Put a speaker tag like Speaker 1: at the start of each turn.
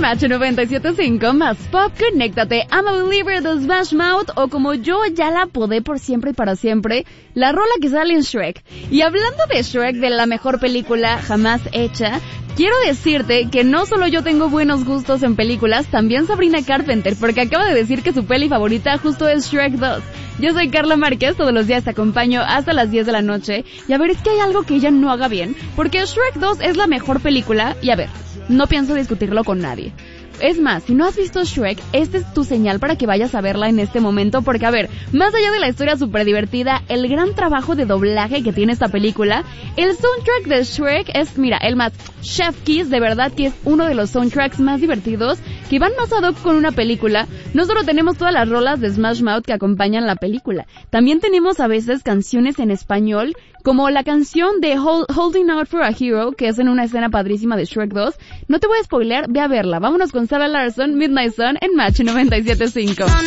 Speaker 1: Match 97.5, más pop, conéctate, I'm a Believer de Smash Mouth, o como yo ya la apodé por siempre y para siempre, la rola que sale en Shrek. Y hablando de Shrek, de la mejor película jamás hecha, quiero decirte que no solo yo tengo buenos gustos en películas, también Sabrina Carpenter, porque acaba de decir que su peli favorita justo es Shrek 2. Yo soy Carla Márquez, todos los días te acompaño hasta las 10 de la noche, y a ver, es que hay algo que ella no haga bien, porque Shrek 2 es la mejor película, y a ver, no pienso discutirlo con nadie. Es más, si no has visto Shrek, esta es tu señal para que vayas a verla en este momento, porque a ver, más allá de la historia súper divertida, el gran trabajo de doblaje que tiene esta película, el soundtrack de Shrek es, mira, el más Chef Kiss, de verdad que es uno de los soundtracks más divertidos, que van más ad hoc con una película. No solo tenemos todas las rolas de Smash Mouth que acompañan la película, también tenemos a veces canciones en español, como la canción de Holding Out for a Hero, que es en una escena padrísima de Shrek 2. No te voy a spoilear, ve a verla. Vámonos con Sarah Larson, Midnight Sun en Match 97.5.